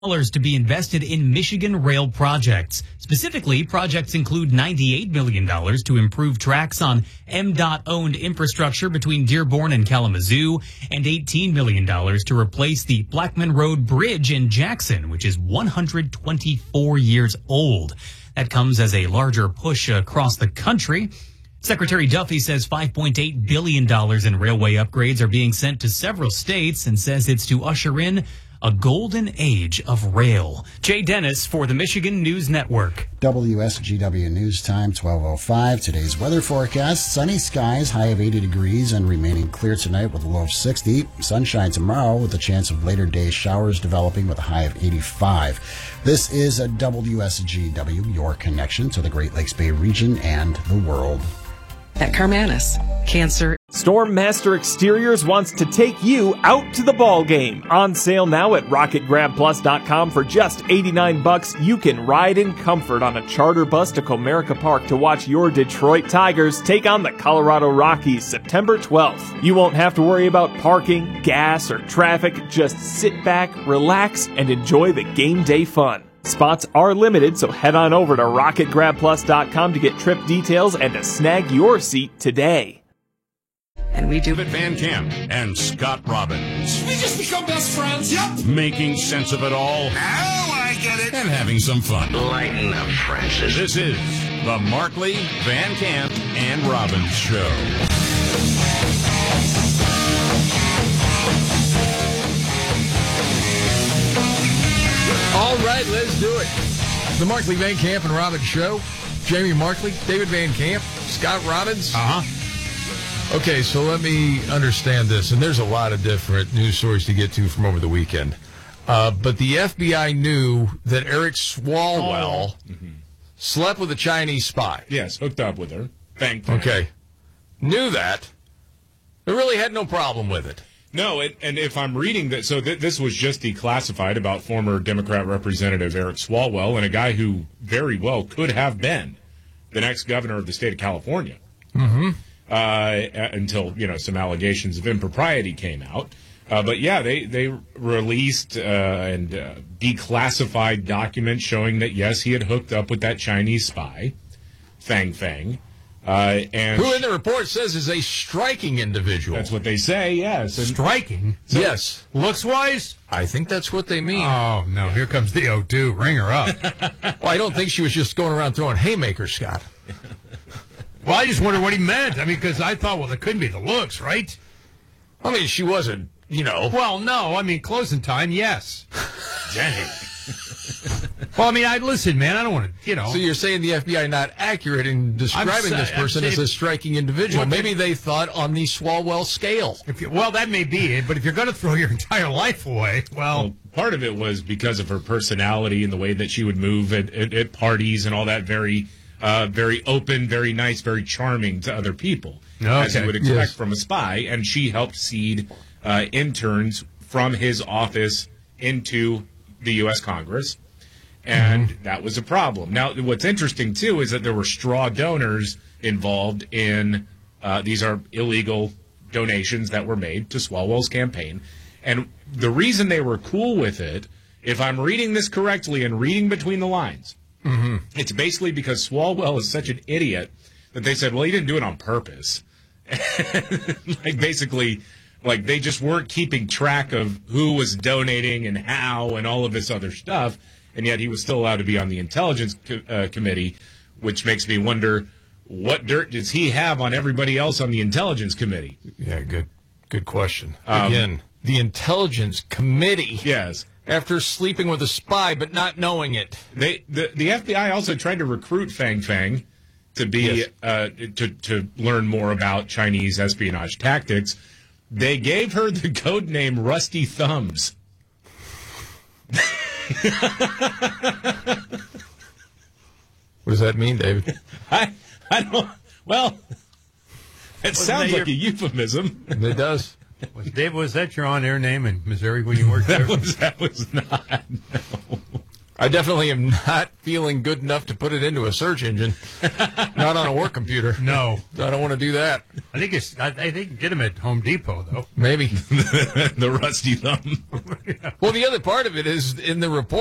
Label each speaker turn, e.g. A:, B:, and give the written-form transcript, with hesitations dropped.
A: to be invested in Michigan rail projects. Specifically, projects include $98 million to improve tracks on MDOT-owned infrastructure between Dearborn and Kalamazoo, and $18 million to replace the Blackman Road Bridge in Jackson, which is 124 years old. That comes as a larger push across the country. Secretary Duffy says $5.8 billion in railway upgrades are being sent to several states and says it's to usher in a golden age of rail. Jay Dennis for the Michigan News Network.
B: WSGW News Time, 12:05. Today's weather forecast: sunny skies, high of 80 degrees, and remaining clear tonight with a low of 60. Sunshine tomorrow with a chance of later day showers developing with a high of 85. This is a WSGW, your connection to the Great Lakes Bay region and the world.
C: At Carmanis, cancer.
D: Storm Master Exteriors wants to take you out to the ball game. On sale now at RocketGrabPlus.com for just $89. You can ride in comfort on a charter bus to Comerica Park to watch your Detroit Tigers take on the Colorado Rockies September 12th. You won't have to worry about parking, gas, or traffic. Just sit back, relax, and enjoy the game day fun. Spots are limited, so head on over to RocketGrabPlus.com to get trip details and to snag your seat today.
C: And we do.
E: David Van Camp and Scott Robbins.
F: We just become best friends, yep.
E: Making sense of it all.
F: Now I get it.
E: And having some fun.
F: Lighten up, Francis.
E: This is the Markley, Van Camp, and Robbins Show.
G: All right, let's do it. The Markley, Van Camp, and Robbins Show. Jamie Markley, David Van Camp, Scott Robbins. Okay, so let me understand this. And there's a lot of different news stories to get to from over the weekend. But the FBI knew that Eric Swalwell slept with a Chinese spy.
H: Yes, hooked up with her.
G: Okay. Knew that. They really had no problem with it.
H: No, and if I'm reading that, so this was just declassified about former Democrat Representative Eric Swalwell and a guy who very well could have been the next governor of the state of California. Until, some allegations of impropriety came out. But yeah, they released and declassified documents showing that, yes, he had hooked up with that Chinese spy, Fang Fang. And
G: who in the report says is a striking individual.
H: That's what they say, yes. And
I: striking?
G: So, yes.
I: Looks-wise?
G: I think that's what they mean.
I: Oh, no, here comes the O2. Ring her up.
G: Well, I don't think she was just going around throwing haymakers, Scott.
I: Well, I just wondered what he meant. I mean, because I thought, well, it couldn't be the looks, right?
G: I mean, she wasn't,
I: Well, no, I mean, closing time, yes.
H: Dang.
I: Well, I mean, listen, man, I don't want to,
G: So you're saying the FBI not accurate in describing this person as a striking individual. Maybe they thought on the Swalwell scale.
I: Well, that may be it, but if you're going to throw your entire life away, well,
H: part of it was because of her personality and the way that she would move at parties and all that, very open, very nice, very charming to other people, as you would expect from a spy. And she helped seed interns from his office into the U.S. Congress. And that was a problem. Now, what's interesting, too, is that there were straw donors involved in these are illegal donations that were made to Swalwell's campaign. And the reason they were cool with it, if I'm reading this correctly and reading between the lines, it's basically because Swalwell is such an idiot that they said, well, he didn't do it on purpose. Like they just weren't keeping track of who was donating and how and all of this other stuff. And yet he was still allowed to be on the Intelligence Committee, which makes me wonder, what dirt does he have on everybody else on the Intelligence Committee?
G: Yeah, good question. Again, the Intelligence Committee.
H: Yes.
G: After sleeping with a spy but not knowing it.
H: The FBI also tried to recruit Fang Fang to be to learn more about Chinese espionage tactics. They gave her the code name Rusty Thumbs.
G: What does that mean, David?
H: I don't. Well, it sounds like a euphemism.
G: It does.
I: Dave, was that your on-air name in Missouri when you worked there?
H: That was not. No.
G: I definitely am not feeling good enough to put it into a search engine. Not on a work computer.
I: No,
G: I don't want to do that.
I: I think get them at Home Depot though.
G: Maybe
H: the Rusty Thumb.
I: Yeah.
G: Well, the other part of it is in the report.